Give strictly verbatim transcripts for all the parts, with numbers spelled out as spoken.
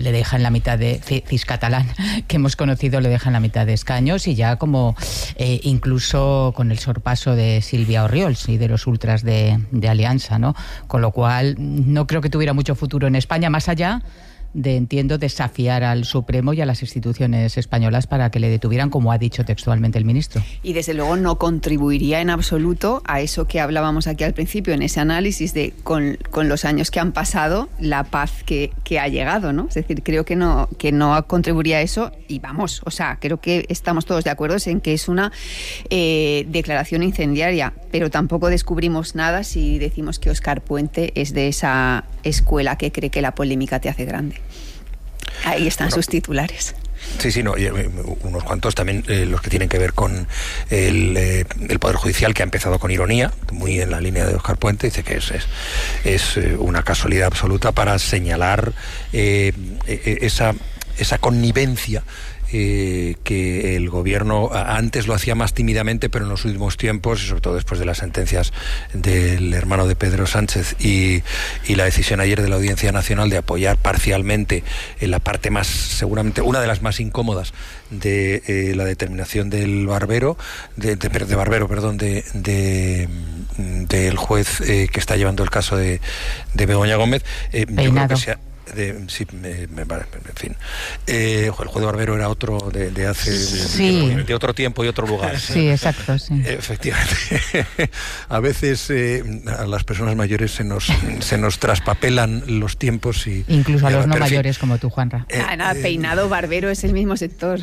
le deja en la mitad de Cis Catalán que hemos conocido, le deja en la mitad de escaños, y ya como eh, incluso con el sorpaso de Silvia Orriols y de los ultras de, de Alianza, ¿no? Con lo cual no creo que tuviera mucho futuro en España, más allá de, entiendo, desafiar al Supremo y a las instituciones españolas para que le detuvieran, como ha dicho textualmente el ministro. Y desde luego no contribuiría en absoluto a eso que hablábamos aquí al principio, en ese análisis de con, con los años que han pasado, la paz que, que ha llegado, ¿no? Es decir, creo que no, que no contribuiría a eso, y vamos, o sea, creo que estamos todos de acuerdo en que es una eh, declaración incendiaria, pero tampoco descubrimos nada si decimos que Óscar Puente es de esa escuela que cree que la polémica te hace grande. Ahí están bueno, sus titulares. Sí, sí, no, y, unos cuantos también, eh, los que tienen que ver con el, eh, el Poder Judicial, que ha empezado con ironía, muy en la línea de Óscar Puente. Dice que es, es, es una casualidad absoluta para señalar eh, esa, esa connivencia Eh, que el gobierno antes lo hacía más tímidamente, pero en los últimos tiempos, y sobre todo después de las sentencias del hermano de Pedro Sánchez y, y la decisión ayer de la Audiencia Nacional de apoyar parcialmente en la parte más, seguramente una de las más incómodas de eh, la determinación del Barbero, de, de, de Barbero, perdón, de, de del juez eh, que está llevando el caso de, de Begoña Gómez. Eh, yo creo que sea De, sí, me, me, en fin, eh, el juez de Barbero era otro de, de hace sí. de, de otro tiempo y otro lugar. Sí, exacto, sí. Efectivamente, a veces eh, a las personas mayores se nos se nos traspapelan los tiempos y incluso a los no mayores como tú, Juanra. Eh, ah, nada, peinado, Barbero es el mismo sector.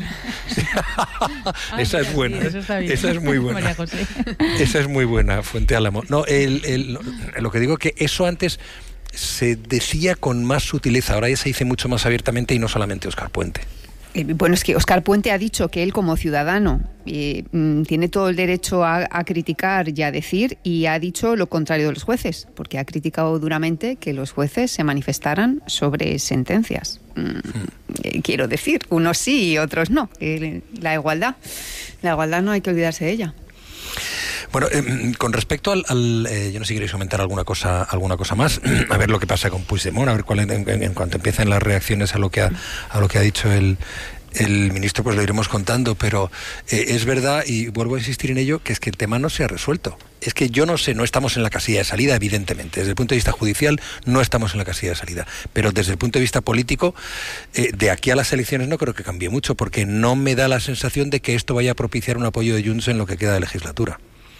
Esa es buena, sí, esa es muy buena. Esa es muy buena, Fuente Álamo. No, el, el, lo que digo que eso antes se decía con más sutileza, ahora ya se dice mucho más abiertamente, y no solamente Óscar Puente. Eh, bueno, es que Óscar Puente ha dicho que él, como ciudadano, eh, mm, tiene todo el derecho a, a criticar y a decir, y ha dicho lo contrario de los jueces, porque ha criticado duramente que los jueces se manifestaran sobre sentencias. Mm, hmm. eh, quiero decir, unos sí y otros no. Eh, la igualdad, la igualdad no hay que olvidarse de ella. Bueno, eh, con respecto al, al eh, yo no sé si queréis comentar alguna cosa, alguna cosa más, a ver lo que pasa con Puigdemont, a ver cuál en, en, en cuanto empiecen las reacciones a lo que ha, a lo que ha dicho el el ministro, pues lo iremos contando, pero eh, es verdad, y vuelvo a insistir en ello, que es que el tema no se ha resuelto. Es que yo no sé, no estamos en la casilla de salida, evidentemente. Desde el punto de vista judicial no estamos en la casilla de salida, pero desde el punto de vista político, eh, de aquí a las elecciones no creo que cambie mucho, porque no me da la sensación de que esto vaya a propiciar un apoyo de Junts en lo que queda de legislatura.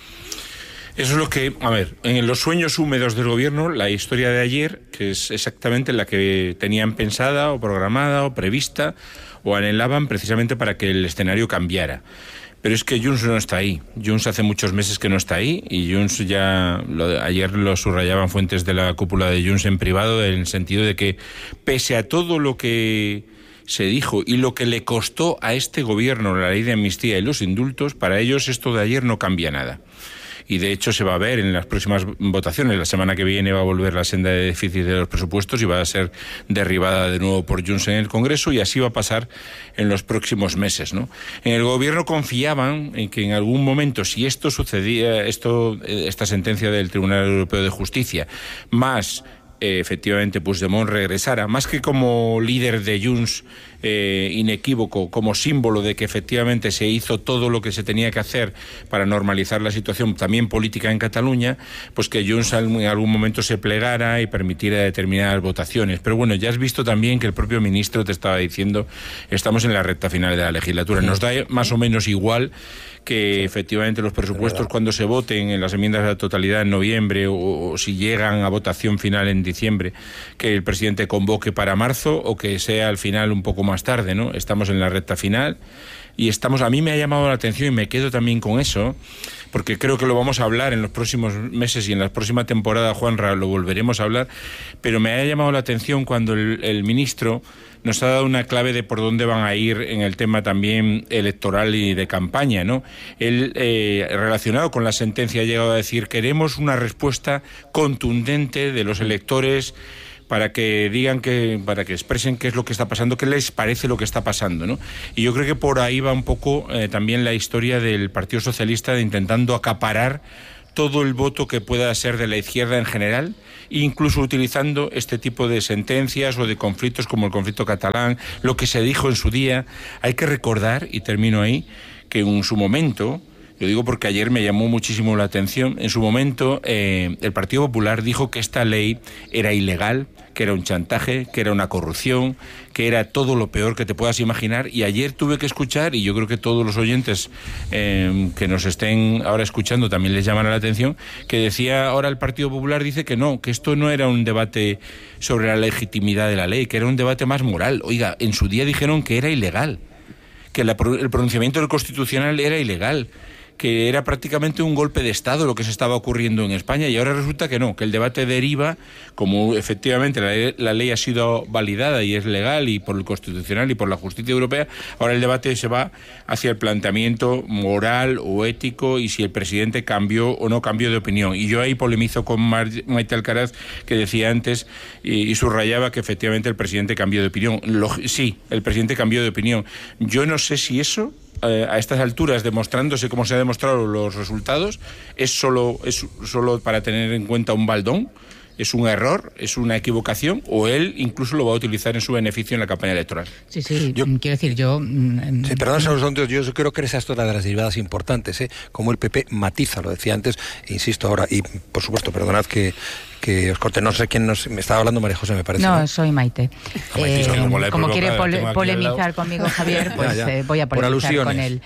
Eso es lo que, a ver, en los sueños húmedos del gobierno, la historia de ayer, que es exactamente la que tenían pensada o programada o prevista o anhelaban precisamente para que el escenario cambiara. Pero es que Junts no está ahí. Junts hace muchos meses que no está ahí, y Junts ya, lo, ayer lo subrayaban fuentes de la cúpula de Junts en privado, en el sentido de que pese a todo lo que se dijo y lo que le costó a este gobierno la ley de amnistía y los indultos, para ellos esto de ayer no cambia nada. Y de hecho se va a ver en las próximas votaciones. La semana que viene va a volver la senda de déficit de los presupuestos y va a ser derribada de nuevo por Junts en el Congreso, y así va a pasar en los próximos meses, ¿no? En el gobierno confiaban en que en algún momento, si esto sucedía, esto, esta sentencia del Tribunal Europeo de Justicia, más eh, efectivamente Puigdemont regresara, más que como líder de Junts eh, inequívoco, como símbolo de que efectivamente se hizo todo lo que se tenía que hacer para normalizar la situación también política en Cataluña, pues que Junts en algún momento se plegara y permitiera determinadas votaciones. Pero bueno, ya has visto también que el propio ministro te estaba diciendo, estamos en la recta final de la legislatura, nos da más o menos igual que efectivamente los presupuestos, cuando se voten en las enmiendas a la totalidad en noviembre, o, o si llegan a votación final en diciembre, que el presidente convoque para marzo, o que sea al final un poco más tarde, ¿no? Estamos en la recta final y estamos, a mí me ha llamado la atención, y me quedo también con eso, porque creo que lo vamos a hablar en los próximos meses y en la próxima temporada, Juanra, lo volveremos a hablar, pero me ha llamado la atención cuando el, el ministro nos ha dado una clave de por dónde van a ir en el tema también electoral y de campaña, ¿no? Él, eh, relacionado con la sentencia, ha llegado a decir: queremos una respuesta contundente de los electores para que digan, que para que expresen qué es lo que está pasando, qué les parece lo que está pasando, ¿no? Y yo creo que por ahí va un poco eh, también la historia del Partido Socialista, de intentando acaparar todo el voto que pueda ser de la izquierda en general, incluso utilizando este tipo de sentencias o de conflictos como el conflicto catalán, lo que se dijo en su día. Hay que recordar, y termino ahí, que en su momento, lo digo porque ayer me llamó muchísimo la atención, en su momento eh, el Partido Popular dijo que esta ley era ilegal, que era un chantaje, que era una corrupción, que era todo lo peor que te puedas imaginar, y ayer tuve que escuchar, y yo creo que todos los oyentes eh, que nos estén ahora escuchando también les llamará la atención, que decía ahora el Partido Popular dice que no, que esto no era un debate sobre la legitimidad de la ley, que era un debate más moral. Oiga, en su día dijeron que era ilegal, que la, el pronunciamiento del Constitucional era ilegal, que era prácticamente un golpe de Estado lo que se estaba ocurriendo en España, y ahora resulta que no, que el debate deriva, como efectivamente la ley, la ley ha sido validada y es legal y por el Constitucional y por la justicia europea, ahora el debate se va hacia el planteamiento moral o ético y si el presidente cambió o no cambió de opinión. Y yo ahí polemizo con Mar Maite Alcaraz, que decía antes y, y subrayaba que efectivamente el presidente cambió de opinión. Lo, sí, el presidente cambió de opinión. Yo no sé si eso, a estas alturas, demostrándose como se han demostrado los resultados, es solo, es solo para tener en cuenta un baldón, es un error, es una equivocación, o él incluso lo va a utilizar en su beneficio en la campaña electoral. Sí, sí, yo, quiero decir, yo... Sí, perdón, señor, yo creo que esa es otra de las derivadas importantes, ¿eh? Como el P P matiza, lo decía antes, e insisto ahora, y por supuesto, perdonad que que os corté, no sé quién nos, me estaba hablando, María José, me parece. No, ¿no? soy Maite. Maite eh, como como, como quiere pole, polemizar conmigo Javier, pues ya, ya. Eh, voy a polemizar con él.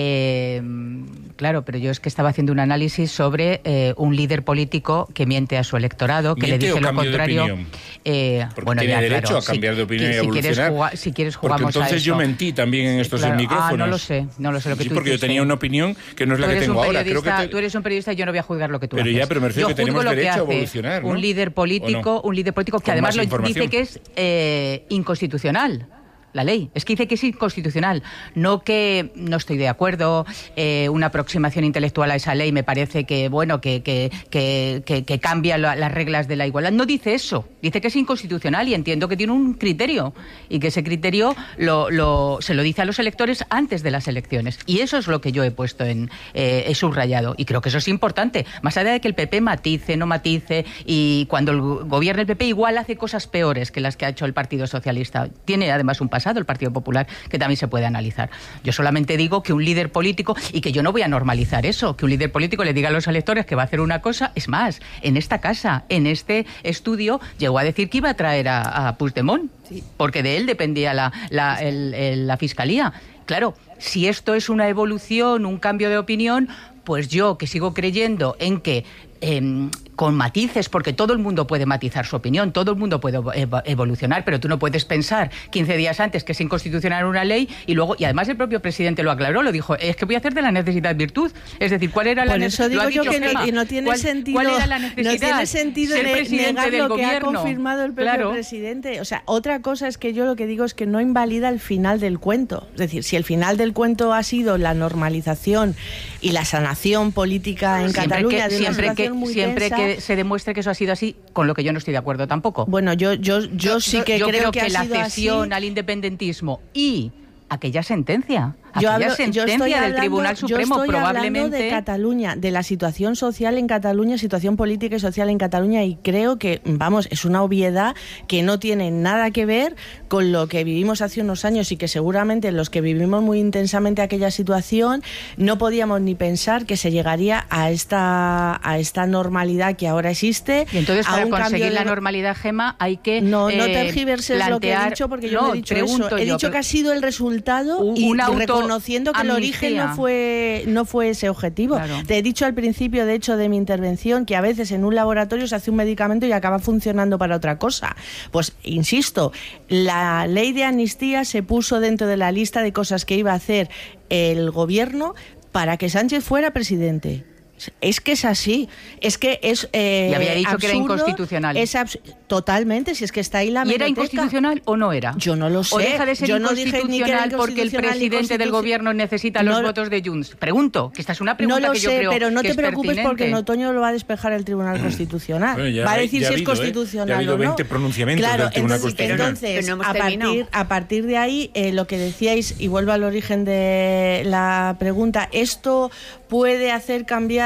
Eh, claro, pero yo es que estaba haciendo un análisis sobre eh, un líder político que miente a su electorado, que ¿Miente le dice lo contrario. Eh, bueno, tiene ya, derecho claro, a cambiar si, de opinión que, y a evolucionar. Si quieres, jugar, si quieres jugamos porque entonces a eso. Yo mentí también en estos claro. micrófonos. Ah, no lo sé, no lo sé lo que sí, tú porque hiciste. Yo tenía una opinión que no es la que tengo ahora. Creo que te... Tú eres un periodista y yo no voy a juzgar lo que tú pero haces. Ya, pero me refiero yo que tenemos derecho que a evolucionar, ¿no? Un líder político, no? un líder político que Con además lo dice que es eh, inconstitucional. La ley. Es que dice que es inconstitucional. No que no estoy de acuerdo, eh, una aproximación intelectual a esa ley me parece que, bueno, que, que, que, que, que cambia la, las reglas de la igualdad. No dice eso. Dice que es inconstitucional y entiendo que tiene un criterio y que ese criterio lo, lo, se lo dice a los electores antes de las elecciones. Y eso es lo que yo he puesto en, eh, he subrayado. Y creo que eso es importante. Más allá de que el P P matice, no matice, y cuando el gobierno el P P igual hace cosas peores que las que ha hecho el Partido Socialista. Tiene además un pasado el Partido Popular que también se puede analizar. Yo solamente digo que un líder político, y que yo no voy a normalizar eso, que un líder político le diga a los electores que va a hacer una cosa. Es más, en esta casa, en este estudio, llegó a decir que iba a traer a, a Puigdemont, sí. porque de él dependía la, la, el, el, la Fiscalía. Claro, si esto es una evolución, un cambio de opinión, pues yo que sigo creyendo en que eh, con matices, porque todo el mundo puede matizar su opinión, todo el mundo puede evolucionar, pero tú no puedes pensar quince días antes que es inconstitucional una ley y luego, y además el propio presidente lo aclaró, lo dijo, es que voy a hacer de la necesidad virtud. Es decir, ¿cuál era la necesidad? Por eso digo yo que no, no tiene ¿Cuál, sentido, ¿cuál era la necesidad? No tiene sentido ser presidente negar del lo gobierno. Que ha confirmado el propio claro. presidente. O sea, otra cosa es que yo lo que digo es que no invalida el final del cuento. Es decir, si el final del cuento ha sido la normalización y la sanación política en siempre Cataluña que, de una siempre situación que, muy siempre tensa, que se demuestre que eso ha sido así, con lo que yo no estoy de acuerdo tampoco. Bueno, yo yo yo, yo sí que yo creo, creo que, que ha la sido cesión así. al independentismo y aquella sentencia, yo aquella hablo, sentencia yo estoy del hablando, Tribunal Supremo yo estoy probablemente de Cataluña, de la situación social en Cataluña, situación política y social en Cataluña, y creo que, vamos, es una obviedad que no tiene nada que ver con lo que vivimos hace unos años y que seguramente los que vivimos muy intensamente aquella situación no podíamos ni pensar que se llegaría a esta a esta normalidad que ahora existe. Y entonces para conseguir de... la normalidad, Gema, hay que no eh, no tergiverses plantear... lo que he dicho, porque yo no, no he dicho eso. He yo, dicho pero... que ha sido el resultado y auto reconociendo que amnistía. El origen no fue no fue ese objetivo. Claro. Te he dicho al principio, de hecho, de mi intervención, que a veces en un laboratorio se hace un medicamento y acaba funcionando para otra cosa. Pues, insisto, la ley de amnistía se puso dentro de la lista de cosas que iba a hacer el gobierno para que Sánchez fuera presidente. Es que es así, es que es eh, y había dicho absurdo, que era inconstitucional. Es abs- totalmente, si es que está ahí la ¿Y era meroteca. Inconstitucional o no era? Yo no lo sé. ¿O deja de ser Yo inconstitucional, no dije ni que era porque el presidente del gobierno necesita no los lo... votos de Junts? Pregunto, que esta es una pregunta no lo que yo sé, creo pero no que te es preocupes pertinente. porque en otoño lo va a despejar el Tribunal Constitucional. Bueno, ya, va a decir ya si ha habido, es constitucional ¿eh? Ya ha habido o no. veinte pronunciamientos claro, del Tribunal entonces, Constitucional. Entonces, no hemos a, partir, a partir de ahí, eh, lo que decíais, y vuelvo al origen de la pregunta, ¿esto puede hacer cambiar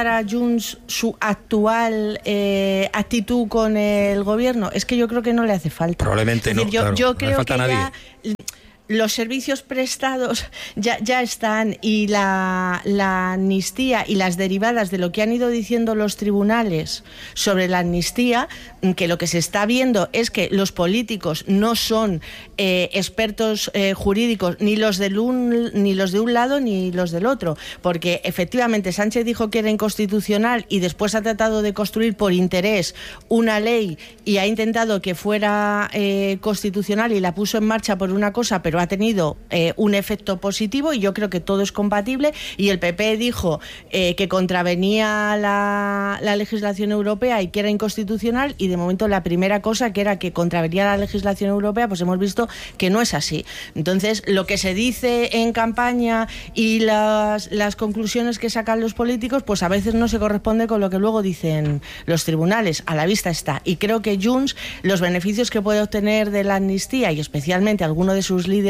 cambiar a Junts su actual eh, actitud con el gobierno? Es que yo creo que no le hace falta. Probablemente es decir, no, yo, claro, yo no creo le falta que a nadie. Ya los servicios prestados ya, ya están, y la, la amnistía y las derivadas de lo que han ido diciendo los tribunales sobre la amnistía, que lo que se está viendo es que los políticos no son eh, expertos eh, jurídicos, ni los del un, ni los de un lado ni los del otro, porque efectivamente Sánchez dijo que era inconstitucional y después ha tratado de construir por interés una ley y ha intentado que fuera eh, constitucional y la puso en marcha por una cosa, pero ha tenido eh, un efecto positivo, y yo creo que todo es compatible. Y el P P dijo eh, que contravenía la, la legislación europea y que era inconstitucional, y de momento la primera cosa, que era que contravenía la legislación europea, pues hemos visto que no es así. Entonces, lo que se dice en campaña y las, las conclusiones que sacan los políticos, pues a veces no se corresponde con lo que luego dicen los tribunales. A la vista está. Y creo que Junts, los beneficios que puede obtener de la amnistía, y especialmente alguno de sus líderes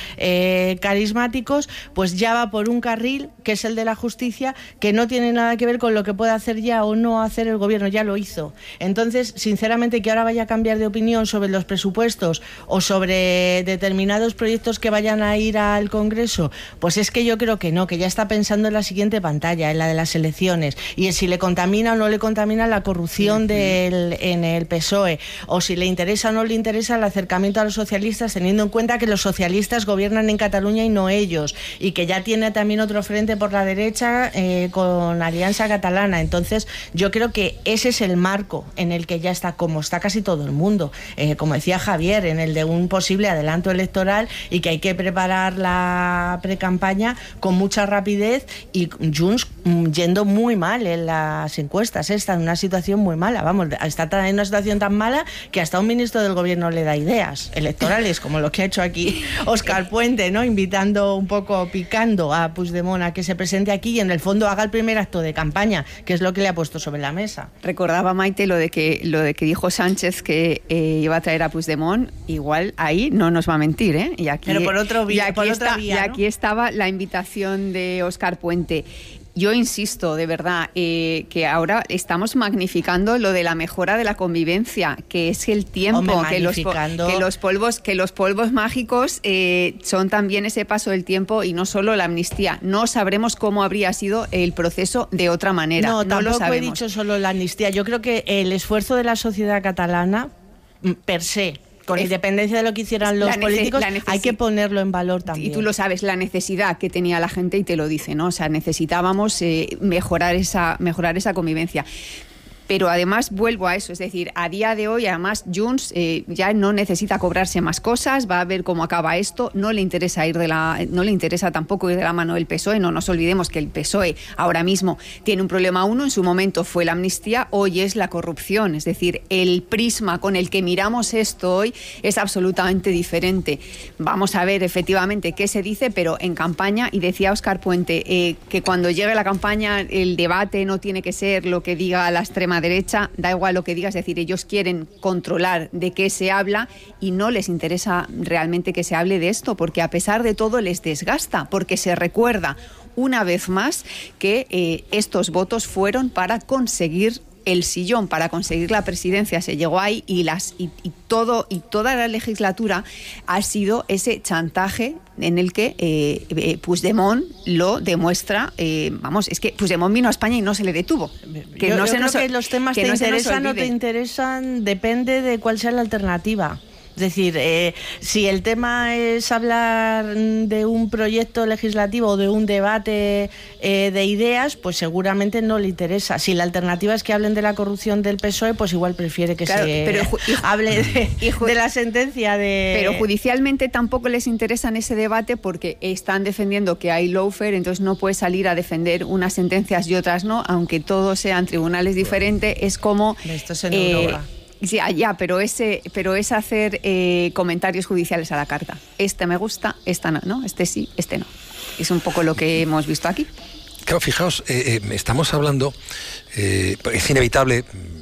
eh, carismáticos, pues ya va por un carril que es el de la justicia, que no tiene nada que ver con lo que pueda hacer ya o no hacer el gobierno. Ya lo hizo. Entonces, sinceramente, que ahora vaya a cambiar de opinión sobre los presupuestos o sobre determinados proyectos que vayan a ir al Congreso, pues es que yo creo que no, que ya está pensando en la siguiente pantalla, en la de las elecciones, y en si le contamina o no le contamina la corrupción uh-huh. del, en el P S O E, o si le interesa o no le interesa el acercamiento a los socialistas, teniendo en cuenta que los socialistas gobiernan en Cataluña y no ellos, y que ya tiene también otro frente por la derecha eh, con Alianza Catalana. Entonces, yo creo que ese es el marco en el que ya está, como está casi todo el mundo, eh, como decía Javier, en el de un posible adelanto electoral, y que hay que preparar la precampaña con mucha rapidez, y Junts mm, yendo muy mal en las encuestas, ¿eh? Está en una situación muy mala, vamos, está en una situación tan mala que hasta un ministro del gobierno le da ideas electorales, como lo que ha hecho aquí Óscar Puente, ¿no? Invitando un poco, picando a Puigdemont a que se presente aquí y en el fondo haga el primer acto de campaña, que es lo que le ha puesto sobre la mesa. Recordaba Maite lo de que lo de que dijo Sánchez que eh, iba a traer a Puigdemont, igual ahí no nos va a mentir, ¿eh? Y aquí, pero por otro vía, y aquí, por está, otra vía, y aquí ¿no? estaba la invitación de Óscar Puente. Yo insisto, de verdad, eh, que ahora estamos magnificando lo de la mejora de la convivencia, que es el tiempo, Hombre, que, los, que los polvos, que los polvos mágicos eh, son también ese paso del tiempo, y no solo la amnistía. No sabremos cómo habría sido el proceso de otra manera. No, no tampoco lo sabemos. He dicho solo la amnistía. Yo creo que el esfuerzo de la sociedad catalana, per se, con independencia de lo que hicieran los políticos, hay que ponerlo en valor también. Y tú lo sabes, la necesidad que tenía la gente, y te lo dice, ¿no? O sea, necesitábamos eh, mejorar esa, mejorar esa convivencia. Pero además vuelvo a eso, es decir, a día de hoy además Junts eh, ya no necesita cobrarse más cosas, va a ver cómo acaba esto, no le interesa ir de la, no le interesa tampoco ir de la mano del P S O E, no nos olvidemos que el P S O E ahora mismo tiene un problema uno, en su momento fue la amnistía, hoy es la corrupción, es decir, el prisma con el que miramos esto hoy es absolutamente diferente. Vamos a ver efectivamente qué se dice, pero en campaña, y decía Óscar Puente, eh, que cuando llegue la campaña el debate no tiene que ser lo que diga la extrema derecha, da igual lo que digas, es decir, ellos quieren controlar de qué se habla y no les interesa realmente que se hable de esto, porque a pesar de todo les desgasta, porque se recuerda una vez más que eh, estos votos fueron para conseguir el sillón, para conseguir la presidencia, se llegó ahí, y las y, y todo y toda la legislatura ha sido ese chantaje en el que eh, eh, Puigdemont lo demuestra. Eh, vamos, es que Puigdemont vino a España y no se le detuvo. Que yo, no yo se creo nos, que los temas que te no interesan o no te interesan, depende de cuál sea la alternativa. Es decir, eh, si el tema es hablar de un proyecto legislativo o de un debate eh, de ideas, pues seguramente no le interesa. Si la alternativa es que hablen de la corrupción del P S O E, pues igual prefiere que claro, se pero, hable de, de la sentencia de... Pero judicialmente tampoco les interesa en ese debate, porque están defendiendo que hay lawfare, entonces no puede salir a defender unas sentencias y otras no, aunque todos sean tribunales diferentes. Es como... Esto es en eh, Europa. Sí, ya, pero ese, pero es hacer eh, comentarios judiciales a la carta. Este me gusta, esta no, ¿no? Este sí, este no. Es un poco lo que hemos visto aquí. Claro, fijaos, eh, eh, estamos hablando, eh, es inevitable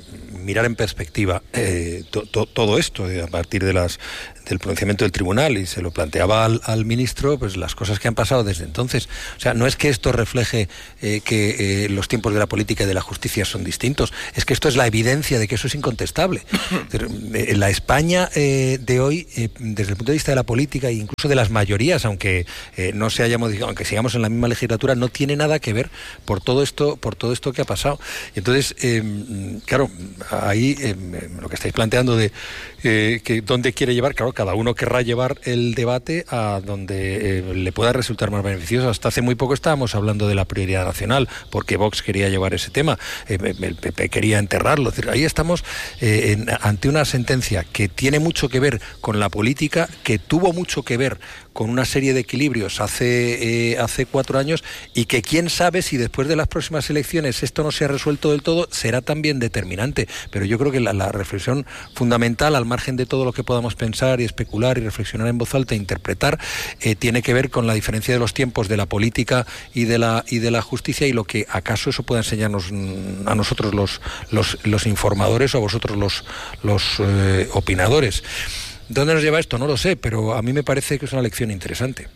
mirar en perspectiva eh, to, to, todo esto eh, a partir de las del pronunciamiento del tribunal, y se lo planteaba al, al ministro, pues las cosas que han pasado desde entonces. O sea, no es que esto refleje eh, que eh, los tiempos de la política y de la justicia son distintos, es que esto es la evidencia de que eso es incontestable. La España eh, de hoy, eh, desde el punto de vista de la política e incluso de las mayorías, aunque eh, no se haya modificado, aunque sigamos en la misma legislatura, no tiene nada que ver por todo esto, por todo esto que ha pasado. Entonces, eh, claro, ahí eh, lo que estáis planteando de eh, que dónde quiere llevar, claro, cada uno querrá llevar el debate a donde eh, le pueda resultar más beneficioso. Hasta hace muy poco estábamos hablando de la prioridad nacional, porque Vox quería llevar ese tema, eh, el P P quería enterrarlo. Es decir, ahí estamos eh, en, ante una sentencia que tiene mucho que ver con la política, que tuvo mucho que ver con una serie de equilibrios hace, eh, hace cuatro años, y que quién sabe si después de las próximas elecciones esto no se ha resuelto del todo, será también determinante. Pero yo creo que la, la reflexión fundamental, al margen de todo lo que podamos pensar y especular y reflexionar en voz alta e interpretar, eh, tiene que ver con la diferencia de los tiempos de la política y de la y de la justicia, y lo que acaso eso pueda enseñarnos a nosotros los los, los informadores o a vosotros los, los eh, opinadores. ¿Dónde nos lleva esto? No lo sé, pero a mí me parece que es una lección interesante.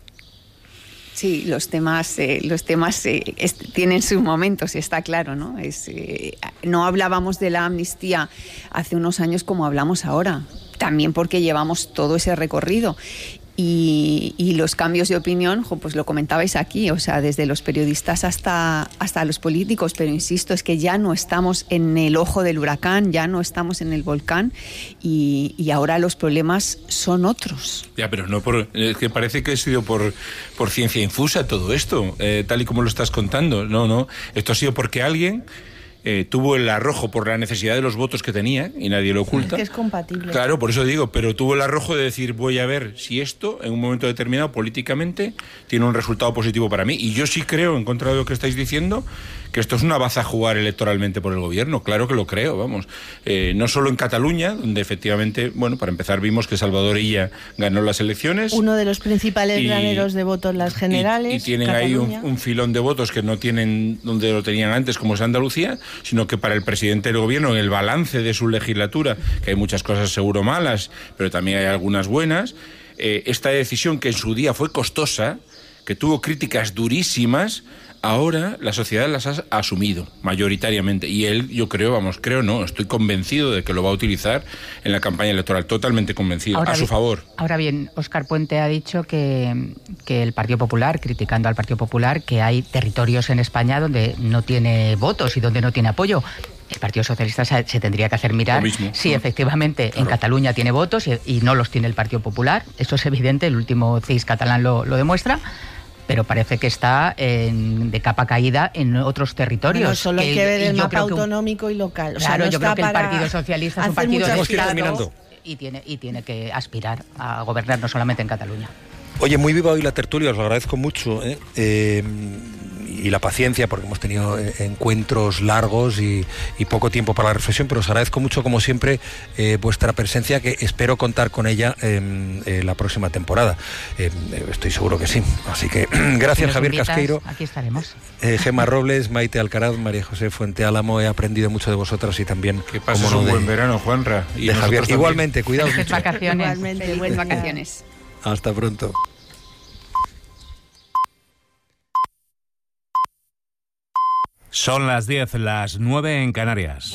Sí, los temas, eh, los temas eh, es, tienen sus momentos, está claro, ¿no? Es, eh, no hablábamos de la amnistía hace unos años como hablamos ahora, también porque llevamos todo ese recorrido. Y, y los cambios de opinión, pues lo comentabais aquí, o sea, desde los periodistas hasta, hasta los políticos, pero insisto, es que ya no estamos en el ojo del huracán, ya no estamos en el volcán, y, y ahora los problemas son otros. Ya, pero no por... Es que parece que ha sido por, por ciencia infusa todo esto, eh, tal y como lo estás contando. No, no, esto ha sido porque alguien... Eh, tuvo el arrojo por la necesidad de los votos que tenía, y nadie lo oculta. Es que es compatible. Claro, por eso digo, pero tuvo el arrojo de decir, voy a ver si esto, en un momento determinado, políticamente, tiene un resultado positivo para mí. Y yo sí creo, en contra de lo que estáis diciendo, que esto es una baza a jugar electoralmente por el gobierno. Claro que lo creo, vamos. Eh, no solo en Cataluña, donde efectivamente, bueno, para empezar vimos que Salvador Illa ganó las elecciones. Uno de los principales y, graneros de votos las generales. Y, y tienen Cataluña. ahí un, un filón de votos que no tienen donde lo tenían antes, como es Andalucía, sino que para el presidente del gobierno, en el balance de su legislatura, que hay muchas cosas seguro malas, pero también hay algunas buenas, eh, esta decisión que en su día fue costosa, que tuvo críticas durísimas, ahora la sociedad las ha asumido mayoritariamente, y él, yo creo, vamos, creo no, estoy convencido de que lo va a utilizar en la campaña electoral, totalmente convencido, ahora a su bien, favor. Ahora bien, Óscar Puente ha dicho que, que el Partido Popular, criticando al Partido Popular, que hay territorios en España donde no tiene votos y donde no tiene apoyo. El Partido Socialista se, se tendría que hacer mirar si efectivamente claro. en Cataluña tiene votos y, y no los tiene el Partido Popular. Eso es evidente, el último C I S catalán lo, lo demuestra. Pero parece que está en, de capa caída en otros territorios. Bueno, solo hay que ver el mapa autonómico un, y local. O claro, sea, no yo creo que el para Partido Socialista es un partido de Estado y tiene, y tiene que aspirar a gobernar no solamente en Cataluña. Oye, muy viva hoy la tertulia, os lo agradezco mucho, ¿eh? Eh, y la paciencia, porque hemos tenido encuentros largos y, y poco tiempo para la reflexión, pero os agradezco mucho, como siempre, eh, vuestra presencia, que espero contar con ella en eh, la próxima temporada. Eh, estoy seguro que sí. Así que gracias, si Javier invitas, Casqueiro. Aquí estaremos. Eh, Gemma Robles, Maite Alcaraz, María José Fuente Álamo, he aprendido mucho de vosotras y también... Que pases un de, buen verano, Juanra. Y de Javier. También. Igualmente, cuidaos mucho. Vacaciones. Igualmente, buenas vacaciones. Hasta pronto. Son las diez, las nueve en Canarias.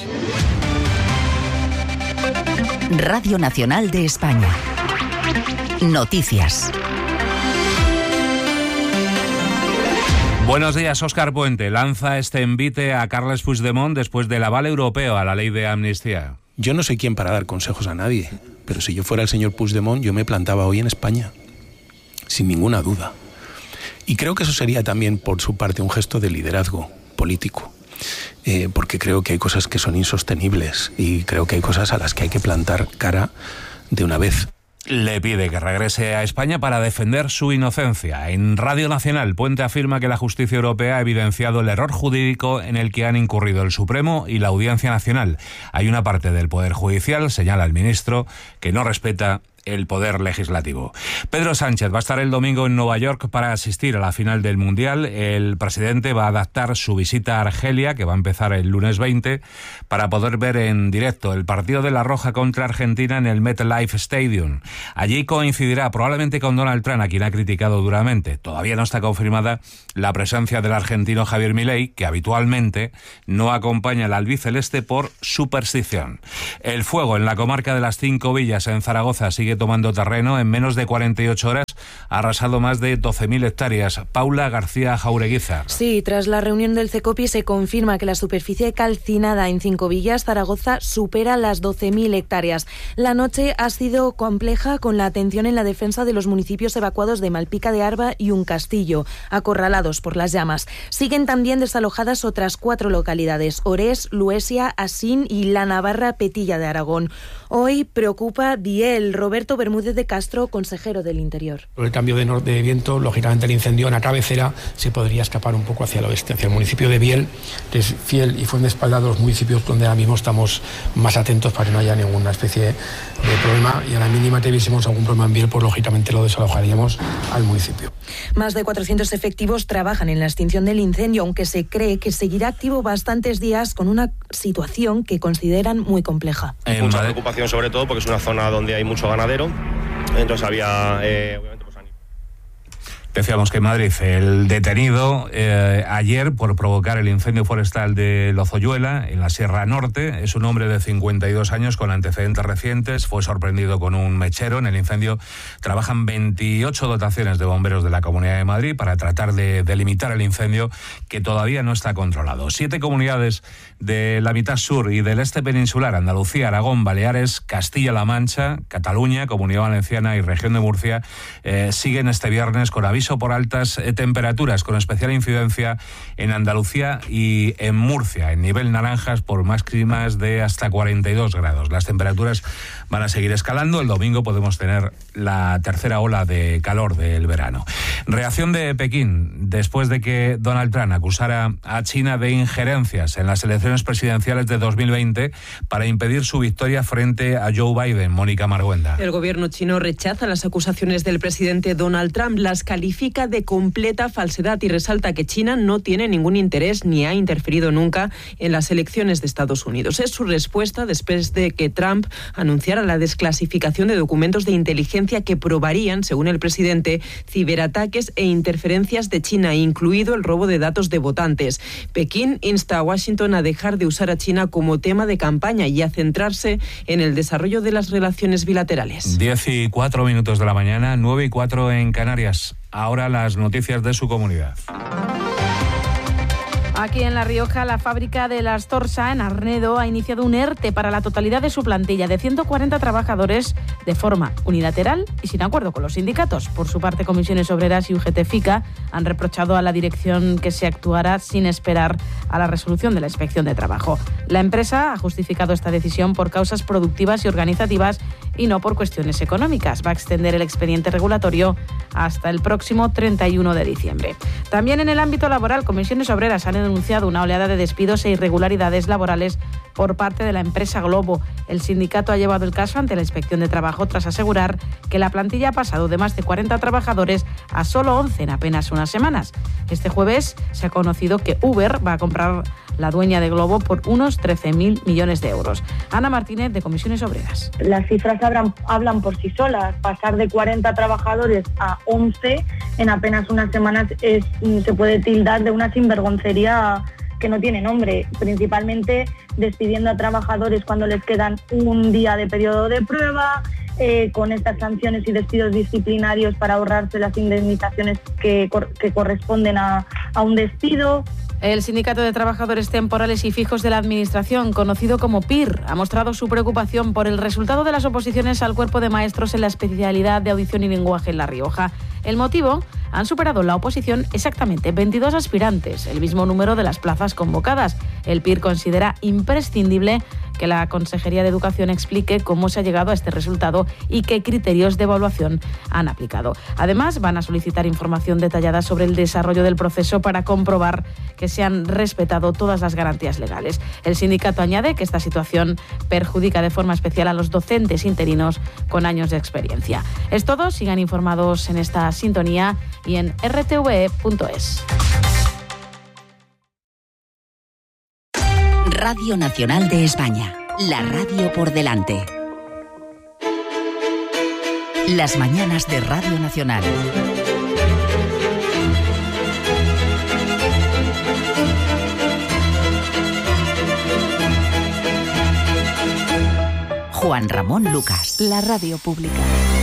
Radio Nacional de España. Noticias. Buenos días, Óscar Puente. Lanza este envite a Carles Puigdemont después del aval europeo a la ley de amnistía. Yo no sé quién para dar consejos a nadie, pero si yo fuera el señor Puigdemont, yo me plantaba hoy en España, sin ninguna duda. Y creo que eso sería también, por su parte, un gesto de liderazgo político, eh, porque creo que hay cosas que son insostenibles y creo que hay cosas a las que hay que plantar cara de una vez. Le pide que regrese a España para defender su inocencia. En Radio Nacional, Puente afirma que la justicia europea ha evidenciado el error jurídico en el que han incurrido el Supremo y la Audiencia Nacional. Hay una parte del Poder Judicial, señala el ministro, que no respeta el poder legislativo. Pedro Sánchez va a estar el domingo en Nueva York para asistir a la final del Mundial. El presidente va a adaptar su visita a Argelia, que va a empezar el lunes veinte, para poder ver en directo el partido de La Roja contra Argentina en el MetLife Stadium. Allí coincidirá probablemente con Donald Trump, a quien ha criticado duramente. Todavía no está confirmada la presencia del argentino Javier Milei, que habitualmente no acompaña al albiceleste por superstición. El fuego en la comarca de las Cinco Villas, en Zaragoza, sigue tomando terreno. En menos de cuarenta y ocho horas ha arrasado más de doce mil hectáreas. Paula García Jaureguizar. Sí, tras la reunión del CECOPI se confirma que la superficie calcinada en Cinco Villas, Zaragoza, supera las doce mil hectáreas. La noche ha sido compleja, con la atención en la defensa de los municipios evacuados de Malpica de Arba y Un Castillo, acorralados por las llamas. Siguen también desalojadas otras cuatro localidades: Orés, Luesia, Asín y La Navarra Petilla de Aragón. Hoy preocupa Biel. Roberto Bermúdez de Castro, consejero del Interior. Por el cambio de, de viento, lógicamente el incendio en la cabecera se podría escapar un poco hacia el oeste, hacia el municipio de Biel, de Fiel y Fuenteespalda, los municipios donde ahora mismo estamos más atentos para que no haya ninguna especie de problema, y a la mínima que viésemos algún problema en Biel, pues lógicamente lo desalojaríamos al municipio. Más de cuatrocientos efectivos trabajan en la extinción del incendio, aunque se cree que seguirá activo bastantes días, con una situación que consideran muy compleja. Eh, Mucha preocupación, sobre todo porque es una zona donde hay mucho ganadero, entonces había... Eh, Decíamos que en Madrid el detenido eh, ayer por provocar el incendio forestal de Lozoyuela, en la Sierra Norte, es un hombre de cincuenta y dos años con antecedentes recientes. Fue sorprendido con un mechero. En el incendio trabajan veintiocho dotaciones de bomberos de la Comunidad de Madrid para tratar de delimitar el incendio, que todavía no está controlado. Siete comunidades de la mitad sur y del este peninsular, Andalucía, Aragón, Baleares, Castilla-La Mancha, Cataluña, Comunidad Valenciana y Región de Murcia, eh, siguen este viernes con aviso por altas eh, temperaturas, con especial incidencia en Andalucía y en Murcia, en nivel naranjas por máximas de hasta cuarenta y dos grados. Las temperaturas van a seguir escalando. El domingo podemos tener la tercera ola de calor del verano. Reacción de Pekín después de que Donald Trump acusara a China de injerencias en las elecciones presidenciales de dos mil veinte para impedir su victoria frente a Joe Biden. Mónica Marguenda. El gobierno chino rechaza las acusaciones del presidente Donald Trump, las califica de completa falsedad y resalta que China no tiene ningún interés ni ha interferido nunca en las elecciones de Estados Unidos. Es su respuesta después de que Trump anunciara la desclasificación de documentos de inteligencia que probarían, según el presidente, ciberataques e interferencias de China, incluido el robo de datos de votantes. Pekín insta a Washington a dejar de usar a China como tema de campaña y a centrarse en el desarrollo de las relaciones bilaterales. Diez y cuatro minutos de la mañana, nueve y cuatro en Canarias. Ahora las noticias de su comunidad. Aquí en La Rioja, la fábrica de la Astorsa, en Arnedo, ha iniciado un ERTE para la totalidad de su plantilla de ciento cuarenta trabajadores de forma unilateral y sin acuerdo con los sindicatos. Por su parte, Comisiones Obreras y U G T FICA han reprochado a la dirección que se actuara sin esperar a la resolución de la Inspección de Trabajo. La empresa ha justificado esta decisión por causas productivas y organizativas y no por cuestiones económicas. Va a extender el expediente regulatorio hasta el próximo treinta y uno de diciembre. También en el ámbito laboral, Comisiones Obreras han denunciado una oleada de despidos e irregularidades laborales por parte de la empresa Globo. El sindicato ha llevado el caso ante la Inspección de Trabajo tras asegurar que la plantilla ha pasado de más de cuarenta trabajadores a solo once en apenas unas semanas. Este jueves se ha conocido que Uber va a comprar la dueña de Globo por unos trece mil millones de euros. Ana Martínez, de Comisiones Obreras. Las cifras hablan, hablan por sí solas. Pasar de cuarenta trabajadores a once en apenas unas semanas es, se puede tildar de una sinvergoncería que no tiene nombre, principalmente despidiendo a trabajadores cuando les quedan un día de periodo de prueba, eh, con estas sanciones y despidos disciplinarios para ahorrarse las indemnizaciones que, que corresponden a, a un despido. El Sindicato de Trabajadores Temporales y Fijos de la Administración, conocido como P I R, ha mostrado su preocupación por el resultado de las oposiciones al cuerpo de maestros en la especialidad de audición y lenguaje en La Rioja. El motivo: han superado la oposición exactamente veintidós aspirantes, el mismo número de las plazas convocadas. El P I R considera imprescindible que la Consejería de Educación explique cómo se ha llegado a este resultado y qué criterios de evaluación han aplicado. Además, van a solicitar información detallada sobre el desarrollo del proceso para comprobar que se han respetado todas las garantías legales. El sindicato añade que esta situación perjudica de forma especial a los docentes interinos con años de experiencia. Es todo, sigan informados en esta sintonía y en r t v e punto es. Radio Nacional de España, la radio por delante. Las mañanas de Radio Nacional. Juan Ramón Lucas. La radio pública.